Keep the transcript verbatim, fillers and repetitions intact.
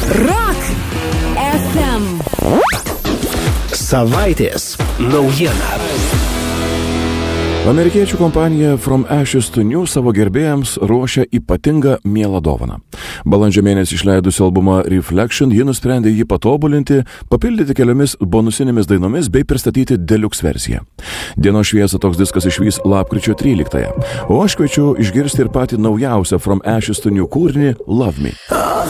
Rock F M. Savaitės naujiena. Amerikiečių kompanija From Ashes to New savo gerbėjams ruošia ypatingą mielą dovaną. Balandžio mėnesį išleidusi albumą Reflection, ji nusprendė jį patobulinti, papildyti keliomis bonusinėmis dainomis bei pristatyti deluxe versiją. Dienos šviesą toks diskas išvys lapkričio tryliktąją, o aš kviečiu išgirsti ir patį naujausią From Ashes to New kūrinį Love Me.